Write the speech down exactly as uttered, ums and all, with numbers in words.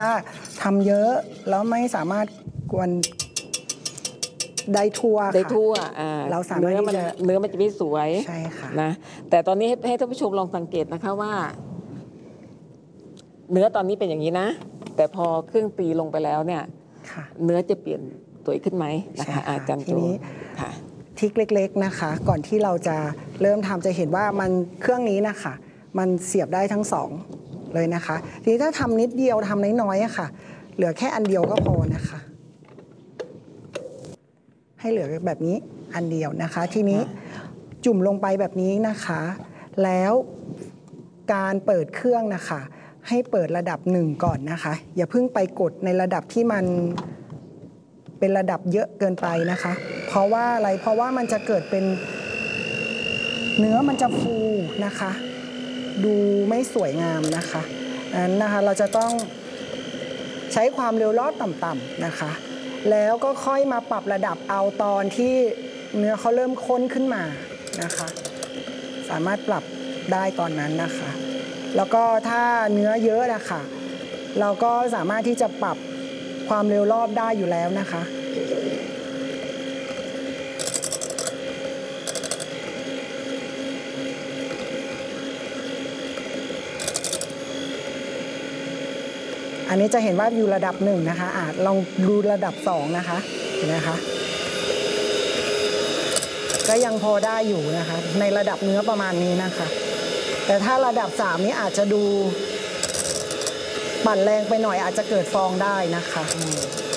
ถ้าทำเยอะแล้วไม่สามารถกวนได้ทั่วได้ค่ะทั่วเราสามารถเนื้อมันที่จะเนื้อมันจะไม่สวยใช่ค่ะนะแต่ตอนนี้ให้ให้ท่านผู้ชมลองสังเกตนะคะว่า เนื้อตอนนี้เป็นอย่างนี้นะ แต่พอเครื่องตีลงไปแล้วเนี่ยค่ะเนื้อจะเปลี่ยนสวยขึ้นไหมนะใช่คะค่ะอาจารย์ทีโจนี้ค่ะทริคเล็กๆนะคะ ก่อนที่เราจะเริ่มทำจะเห็นว่ามันเครื่องนี้นะคะมันเสียบได้ทั้งสองเลยนะคะ ทีนี้ถ้าทำนิดเดียวทำน้อยๆอะค่ะ เหลือแค่อันเดียวก็พอนะคะ ให้เหลือแบบนี้อันเดียวนะคะ ทีนี้จุ่มลงไปแบบนี้นะคะ แล้วการเปิดเครื่องนะคะ ให้เปิดระดับหนึ่งก่อนนะคะ อย่าเพิ่งไปกดในระดับที่มันเป็นระดับเยอะเกินไปนะคะ เพราะว่าอะไรเพราะว่ามันจะเกิดเป็นเนื้อมันจะฟูนะคะ ดูไม่สวยงามนะคะนั้นนะคะเราจะต้องใช้ความเร็วรอบต่ำๆนะคะ แล้วก็ค่อยมาปรับระดับเอาตอนที่เนื้อเขาเริ่มข้นขึ้นมานะคะ สามารถปรับได้ตอนนั้นนะคะ แล้วก็ถ้าเนื้อเยอะนะคะเราก็สามารถที่จะปรับความเร็วรอบได้อยู่แล้วนะคะ อันนี้จะเห็นว่าอยู่ระดับหนึ่งนะคะอาจลองดูระดับสองนะคะเห็นไหมคะก็ยังพอได้อยู่นะคะในระดับเนื้อประมาณนี้นะคะแต่ถ้าระดับสามนี้อาจจะดูปั่นแรงไปหน่อยอาจจะเกิดฟองได้นะคะ